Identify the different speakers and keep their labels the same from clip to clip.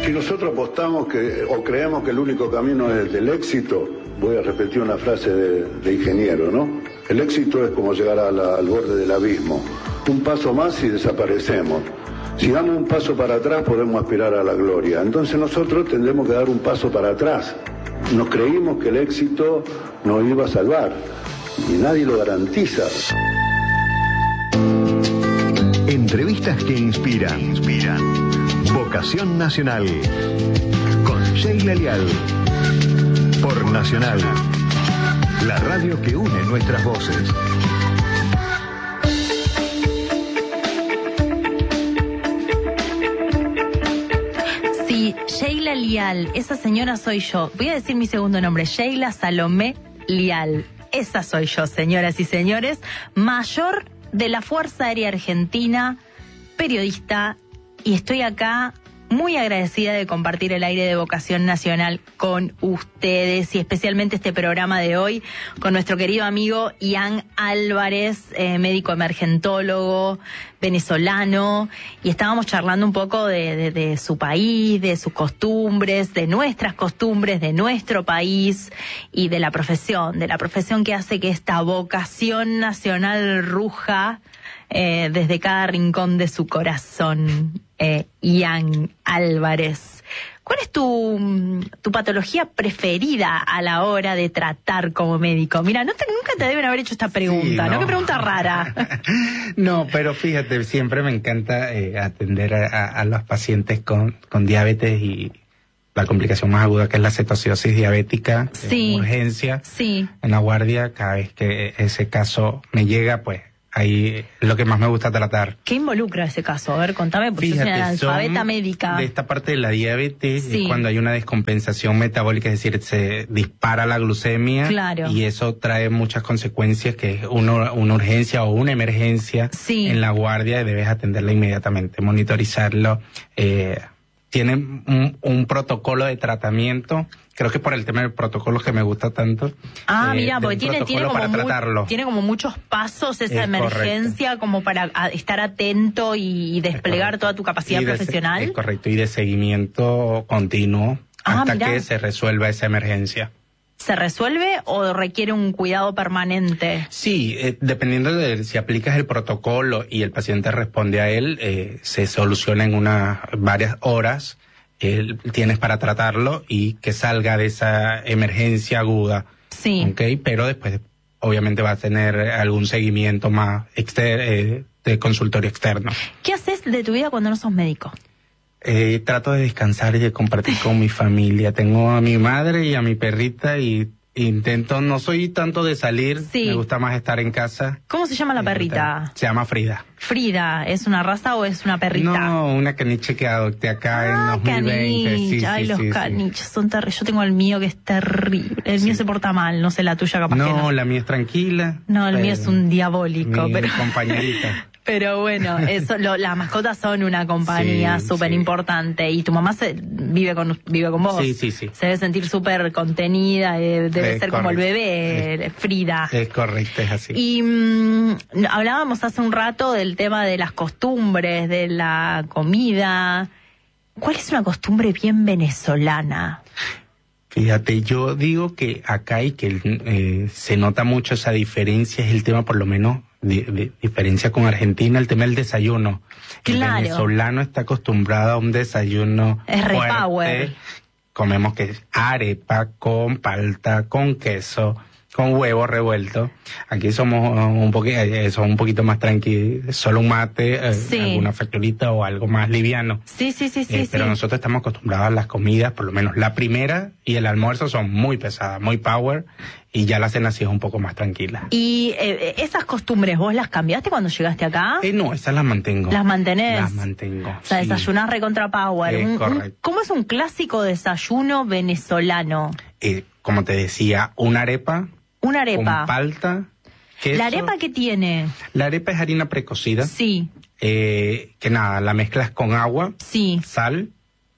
Speaker 1: Si nosotros apostamos o creemos que el único camino es del éxito, voy a repetir una frase de ingeniero, ¿no? El éxito es como llegar al borde del abismo. Un paso más y desaparecemos. Si damos un paso para atrás podemos aspirar a la gloria. Entonces nosotros tendremos que dar un paso para atrás. Nos creímos que el éxito nos iba a salvar y nadie lo garantiza.
Speaker 2: Entrevistas que inspiran. Vocación Nacional. Con Sheila Lial. Por Nacional. La radio que une nuestras voces.
Speaker 3: Sí, Sheila Lial. Esa señora soy yo. Voy a decir mi segundo nombre. Sheila Salomé Lial. Esa soy yo, señoras y señores. Mayor de la Fuerza Aérea Argentina, periodista, y estoy acá muy agradecida de compartir el aire de Vocación Nacional con ustedes y especialmente este programa de hoy con nuestro querido amigo Ian Álvarez, médico emergentólogo venezolano, y estábamos charlando un poco de su país, de sus costumbres, de nuestras costumbres, de nuestro país y de la profesión que hace que esta vocación nacional ruja desde cada rincón de su corazón. Ian Álvarez, ¿cuál es tu patología preferida a la hora de tratar como médico? Mira, nunca te deben haber hecho esta pregunta, sí, ¿no? Qué pregunta rara.
Speaker 4: No, pero fíjate, siempre me encanta atender a los pacientes con diabetes y la complicación más aguda, que es la cetoacidosis diabética,
Speaker 3: sí,
Speaker 4: en urgencia,
Speaker 3: sí,
Speaker 4: en la guardia. Cada vez que ese caso me llega, pues ahí es lo que más me gusta tratar.
Speaker 3: ¿Qué involucra ese caso? A ver, contame, porque yo soy analfabeta médica.
Speaker 4: De esta parte de la diabetes,
Speaker 3: sí,
Speaker 4: es cuando hay una descompensación metabólica, es decir, se dispara la glucemia,
Speaker 3: claro, y
Speaker 4: eso trae muchas consecuencias, que es una urgencia o una emergencia, sí, en la guardia, y debes atenderla inmediatamente, monitorizarlo. Tiene un protocolo de tratamiento. Creo que por el tema del protocolo que me gusta tanto.
Speaker 3: Mira, porque tiene como muchos pasos esa emergencia, correcto, como para estar atento y desplegar toda tu capacidad profesional.
Speaker 4: Es correcto, y de seguimiento continuo hasta que se resuelva esa emergencia.
Speaker 3: ¿Se resuelve o requiere un cuidado permanente? Sí,
Speaker 4: dependiendo de si aplicas el protocolo y el paciente responde a él, se soluciona en varias horas. Tienes para tratarlo y que salga de esa emergencia aguda.
Speaker 3: Sí.
Speaker 4: ¿Okay? Pero después, obviamente, va a tener algún seguimiento más de consultorio externo.
Speaker 3: ¿Qué haces de tu vida cuando no sos médico?
Speaker 4: Trato de descansar y de compartir con mi familia. Tengo a mi madre y a mi perrita y intento, no soy tanto de salir, sí, me gusta más estar en casa.
Speaker 3: ¿Cómo se llama la perrita?
Speaker 4: Se llama Frida.
Speaker 3: Frida, ¿es una raza o es una perrita?
Speaker 4: No, una caniche que adopté acá en 2020.
Speaker 3: Caniche. Ay, los caniches son terribles. Yo tengo el mío que es terrible. El mío se porta mal, no sé, la tuya capaz que no.
Speaker 4: No, la mía es tranquila.
Speaker 3: No, el mío es un diabólico.
Speaker 4: Mi compañerita.
Speaker 3: Pero bueno, las mascotas son una compañía súper importante. Y tu mamá vive con vos.
Speaker 4: Sí.
Speaker 3: Se debe sentir súper contenida, debe ser correcto, como el bebé, Frida.
Speaker 4: Es correcto, es así.
Speaker 3: Y hablábamos hace un rato del tema de las costumbres, de la comida. ¿Cuál es una costumbre bien venezolana?
Speaker 4: Fíjate, yo digo que acá y que se nota mucho esa diferencia, es el tema por lo menos de diferencia con Argentina, el tema del desayuno.
Speaker 3: Claro.
Speaker 4: El venezolano está acostumbrado a un desayuno
Speaker 3: fuerte.
Speaker 4: Comemos que arepa con palta, con queso, con huevo revuelto. Aquí somos un poquito más tranquilos, solo un mate, alguna facturita o algo más liviano.
Speaker 3: Sí.
Speaker 4: Pero nosotros estamos acostumbrados a las comidas, por lo menos la primera y el almuerzo son muy pesadas, muy power, y ya la cena sí es un poco más tranquila.
Speaker 3: ¿Y esas costumbres vos las cambiaste cuando llegaste acá?
Speaker 4: No, esas las mantengo.
Speaker 3: ¿Las mantenés?
Speaker 4: Las mantengo,
Speaker 3: O sea, desayunás recontra power.
Speaker 4: Correcto.
Speaker 3: ¿Cómo es un clásico desayuno venezolano?
Speaker 4: Como te decía, una arepa.
Speaker 3: Una arepa.
Speaker 4: Con palta, queso.
Speaker 3: ¿La arepa qué tiene?
Speaker 4: La arepa es harina precocida.
Speaker 3: Sí.
Speaker 4: Que nada, la mezclas con agua,
Speaker 3: sí,
Speaker 4: sal,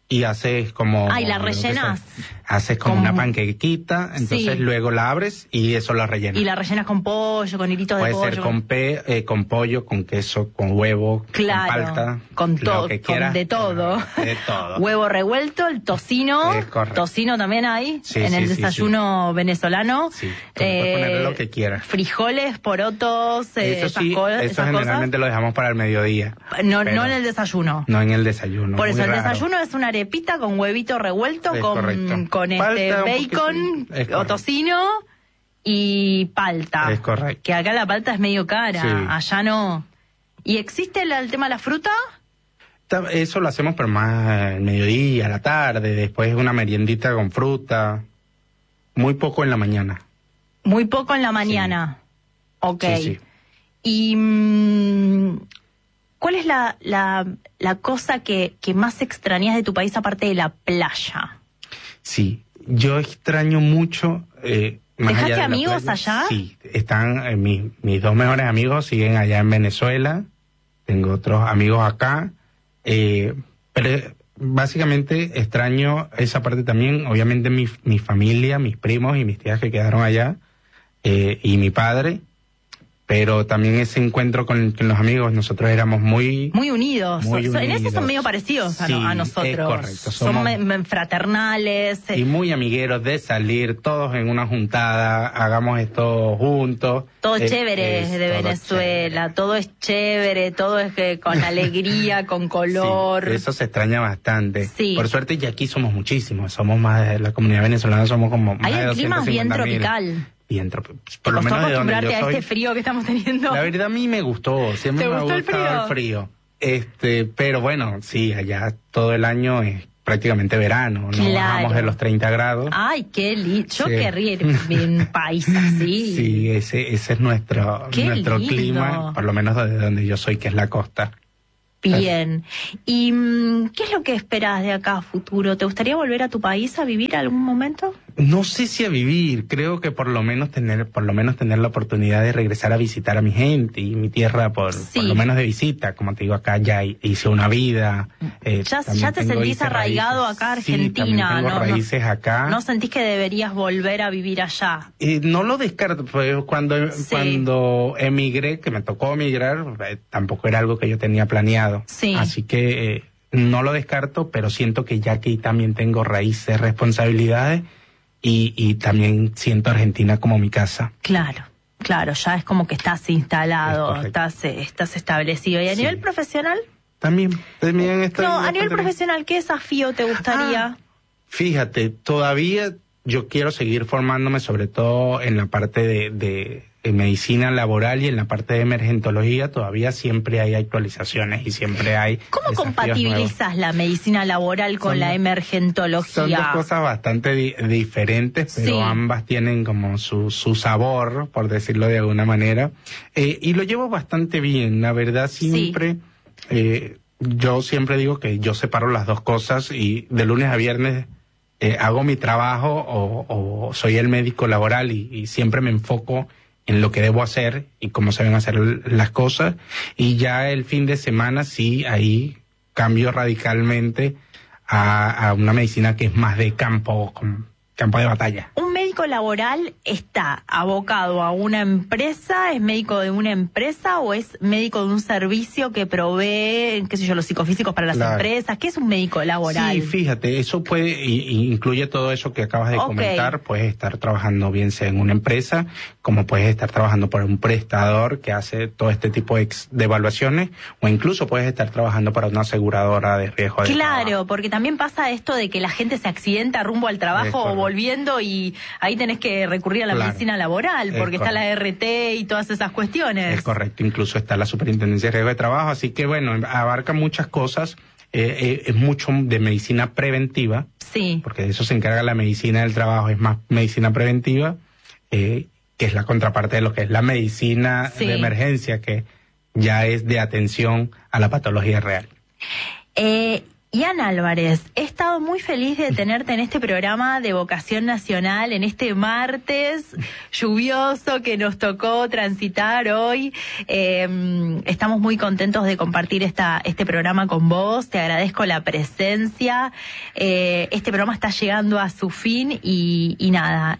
Speaker 4: y haces como...
Speaker 3: Ah, y la rellenas.
Speaker 4: Haces como una panquequita, entonces luego la abres y eso la rellenas.
Speaker 3: Y la rellenas con pollo, con hilitos de pollo.
Speaker 4: Puede ser con pollo, con queso, con huevo,
Speaker 3: claro,
Speaker 4: con palta.
Speaker 3: Con todo, de todo.
Speaker 4: De todo.
Speaker 3: Huevo revuelto, el tocino.
Speaker 4: Es correcto.
Speaker 3: Tocino también hay en el desayuno venezolano.
Speaker 4: Sí, puedes ponerle lo que quieras.
Speaker 3: Frijoles, porotos,
Speaker 4: eso generalmente lo dejamos para el mediodía.
Speaker 3: No en el desayuno.
Speaker 4: No en el desayuno.
Speaker 3: Por eso el desayuno es una arepita con huevito revuelto, con bacon o tocino y palta.
Speaker 4: Es correcto.
Speaker 3: Que acá la palta es medio cara, allá no. ¿Y existe el tema de la fruta?
Speaker 4: Eso lo hacemos pero más al mediodía, a la tarde, después una meriendita con fruta. Muy poco en la mañana.
Speaker 3: Muy poco en la mañana. Sí. Ok.
Speaker 4: Sí.
Speaker 3: ¿Y cuál es la cosa que más extrañas de tu país aparte de la playa?
Speaker 4: Sí, yo extraño mucho...
Speaker 3: ¿Dejaste amigos allá?
Speaker 4: Sí, están mis dos mejores amigos siguen allá en Venezuela. Tengo otros amigos acá. Pero básicamente extraño esa parte también. Obviamente mi familia, mis primos y mis tías que quedaron allá. Y mi padre. Pero también ese encuentro con los amigos, nosotros éramos muy unidos.
Speaker 3: En eso son medio parecidos a nosotros.
Speaker 4: Es correcto.
Speaker 3: Son fraternales.
Speaker 4: Y muy amigueros de salir todos en una juntada, hagamos esto juntos.
Speaker 3: Todo chévere de Venezuela, chévere. Todo es chévere, todo es con alegría, con color.
Speaker 4: Sí, eso se extraña bastante.
Speaker 3: Sí.
Speaker 4: Por suerte ya aquí somos muchísimos, somos más de la comunidad venezolana, somos como más de 250.000.
Speaker 3: Hay el clima bien tropical.
Speaker 4: Por lo menos de donde yo soy.
Speaker 3: A este frío que estamos teniendo.
Speaker 4: La verdad a mí me gustó, siempre me ha gustado el frío. Pero bueno, sí, allá todo el año es prácticamente verano, no bajamos de los 30 grados.
Speaker 3: Ay, qué lindo. Yo querría ir en un país así.
Speaker 4: Sí, ese es nuestro clima, por lo menos de donde yo soy, que es la costa.
Speaker 3: Bien. ¿Y qué es lo que esperas de acá a futuro? ¿Te gustaría volver a tu país a vivir algún momento?
Speaker 4: No sé si a vivir, creo que por lo menos tener la oportunidad de regresar a visitar a mi gente y mi tierra por lo menos de visita. Como te digo, acá ya hice una vida.
Speaker 3: Ya te sentís arraigado acá a Argentina.
Speaker 4: Sí, tengo raíces acá.
Speaker 3: ¿No sentís que deberías volver a vivir allá?
Speaker 4: No lo descarto, pues cuando emigré, que me tocó emigrar, tampoco era algo que yo tenía planeado.
Speaker 3: Sí.
Speaker 4: Así que no lo descarto, pero siento que ya aquí también tengo raíces, responsabilidades. Y también siento Argentina como mi casa.
Speaker 3: Claro, ya es como que estás instalado, estás establecido. ¿Y a nivel profesional?
Speaker 4: También
Speaker 3: a nivel profesional, ¿qué desafío te gustaría?
Speaker 4: Fíjate, todavía yo quiero seguir formándome, sobre todo en la parte de medicina laboral y en la parte de emergentología. Todavía siempre hay actualizaciones y siempre hay...
Speaker 3: ¿Cómo compatibilizas la medicina laboral con la emergentología?
Speaker 4: Son dos cosas bastante diferentes, pero ambas tienen como su sabor, por decirlo de alguna manera. Y lo llevo bastante bien, la verdad, siempre... yo siempre digo que yo separo las dos cosas y de lunes a viernes hago mi trabajo o soy el médico laboral y siempre me enfoco en lo que debo hacer y cómo se deben hacer las cosas, y ya el fin de semana sí, ahí cambio radicalmente a una medicina que es más de campo de batalla.
Speaker 3: ¿Un médico laboral está abocado a una empresa, es médico de una empresa o es médico de un servicio que provee, los psicofísicos para las empresas? ¿Qué es un médico laboral?
Speaker 4: Sí, fíjate, eso incluye todo eso que acabas de comentar. Puedes estar trabajando bien sea en una empresa, como puedes estar trabajando por un prestador que hace todo este tipo de evaluaciones, o incluso puedes estar trabajando para una aseguradora de riesgo de trabajo.
Speaker 3: Claro, porque también pasa esto de que la gente se accidenta rumbo al trabajo o volviendo y ahí tenés que recurrir a la medicina laboral porque está la RT y todas esas cuestiones.
Speaker 4: Es correcto, incluso está la Superintendencia de Riesgo de Trabajo, así que bueno, abarca muchas cosas, es mucho de medicina preventiva, porque de eso se encarga la medicina del trabajo, es más medicina preventiva, que es la contraparte de lo que es la medicina de emergencia, que ya es de atención a la patología real.
Speaker 3: Ian Álvarez, he estado muy feliz de tenerte en este programa de Vocación Nacional, en este martes lluvioso que nos tocó transitar hoy. Estamos muy contentos de compartir este programa con vos, te agradezco la presencia. Este programa está llegando a su fin y nada,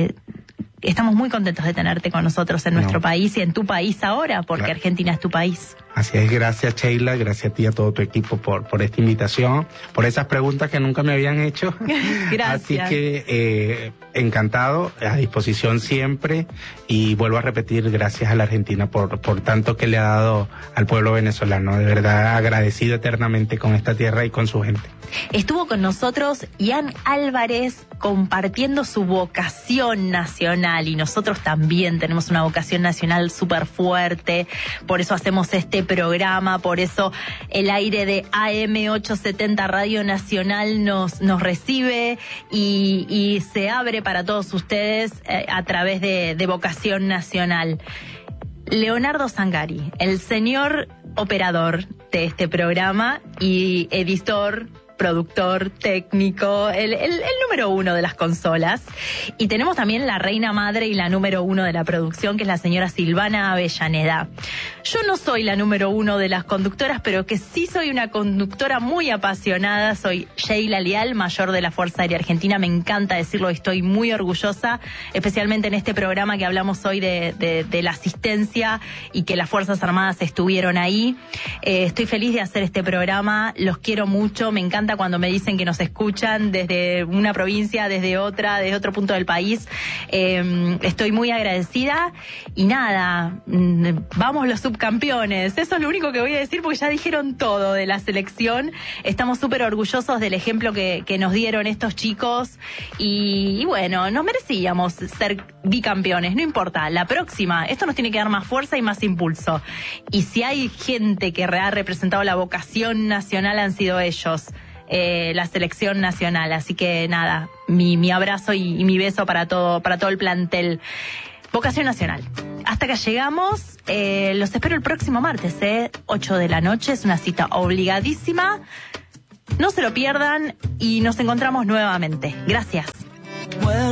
Speaker 3: estamos muy contentos de tenerte con nosotros en nuestro país y en tu país ahora, porque Argentina es tu país.
Speaker 4: Así es, gracias Sheila, gracias a ti y a todo tu equipo por esta invitación, por esas preguntas que nunca me habían hecho.
Speaker 3: Gracias.
Speaker 4: Así que encantado, a disposición siempre, y vuelvo a repetir, gracias a la Argentina por tanto que le ha dado al pueblo venezolano, de verdad agradecido eternamente con esta tierra y con su gente.
Speaker 3: Estuvo con nosotros Ian Álvarez compartiendo su vocación nacional, y nosotros también tenemos una vocación nacional súper fuerte, por eso hacemos este programa, por eso el aire de AM870 Radio Nacional nos recibe y se abre para todos ustedes a través de Vocación Nacional. Leonardo Zangari, el señor operador de este programa y editor, productor, técnico, el número uno de las consolas. Y tenemos también la reina madre y la número uno de la producción, que es la señora Silvana Avellaneda. Yo no soy la número uno de las conductoras, pero que sí soy una conductora muy apasionada. Soy Sheila Lial, mayor de la Fuerza Aérea Argentina. Me encanta decirlo, estoy muy orgullosa, especialmente en este programa que hablamos hoy de la asistencia y que las Fuerzas Armadas estuvieron ahí. Estoy feliz de hacer este programa, los quiero mucho, me encanta cuando me dicen que nos escuchan desde una provincia, desde otro punto del país. Estoy muy agradecida y nada, vamos los subcampeones. Eso es lo único que voy a decir porque ya dijeron todo de la selección. Estamos súper orgullosos del ejemplo que nos dieron estos chicos y bueno, nos merecíamos ser bicampeones, no importa, la próxima, esto nos tiene que dar más fuerza y más impulso. Y si hay gente que ha representado la vocación nacional, han sido ellos. La selección nacional, así que nada, mi abrazo y mi beso para todo el plantel. Vocación Nacional. Hasta acá llegamos, los espero el próximo martes, 8 de la noche, es una cita obligadísima, no se lo pierdan y nos encontramos nuevamente. Gracias.